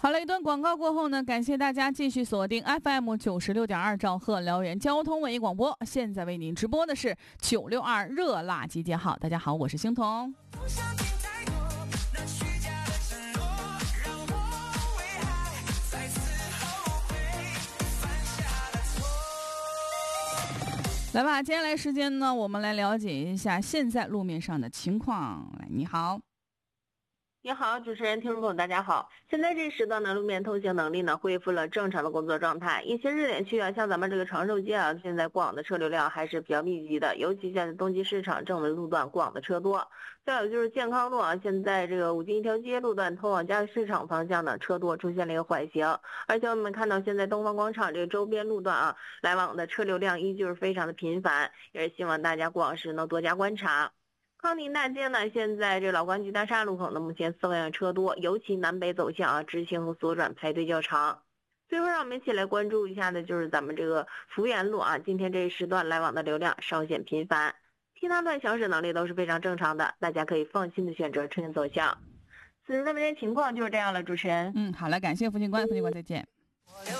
好了，一段广告过后呢，感谢大家继续锁定 FM96.2兆赫辽源交通文艺广播。现在为您直播的是962热辣集结号。大家好，我是星彤。来吧，接下来时间呢，我们来了解一下现在路面上的情况。来，你好。 你好，主持人、听众朋友，大家好。现在这时段呢，路面通行能力呢恢复了正常的工作状态。一些热点区啊，像咱们这个长寿街啊，现在过往的车流量还是比较密集的，尤其现在冬季市场正文路段过往的车多。再有就是健康路啊，现在这个5金一条街路段通往嘉裕市场方向呢，车多出现了一个缓行。而且我们看到现在东方广场这个周边路段啊，来往的车流量依旧是非常的频繁，也是希望大家过往时能多加观察。康宁大街呢，现在这老关局大厦路口呢，目前4方向车多，尤其南北走向啊，直行和左转排队较长。最后让我们一起来关注一下的就是咱们这个福源路啊，今天这一时段来往的流量稍显频繁，其他段行驶能力都是非常正常的，大家可以放心的选择车前走向。此时的目前情况就是这样了，主持人。 好了，感谢福警官，再见。